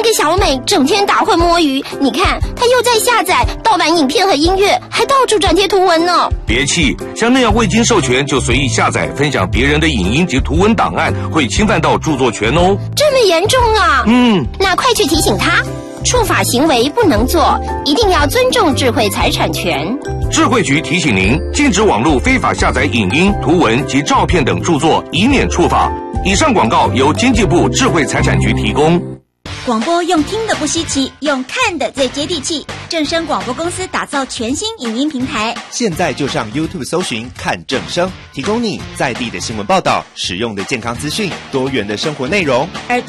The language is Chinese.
那个小美整天打混摸鱼，你看她又在下载盗版影片和音乐，还到处转贴图文呢。 别气，像那样未经授权就随意下载分享别人的影音及图文档案，会侵犯到著作权哦。 这么严重啊？那快去提醒她，触法行为不能做，一定要尊重智慧财产权。 智慧局提醒您，禁止网络非法下载影音、图文及照片等著作，以免触法。以上广告由经济部智慧财产局提供。 广播用听的不稀奇，用看的最接地气。正声广播公司打造全新影音平台， 现在就上 YouTube 搜寻看正声，提供你在地的新闻报道、实用的健康资讯、多元的生活内容。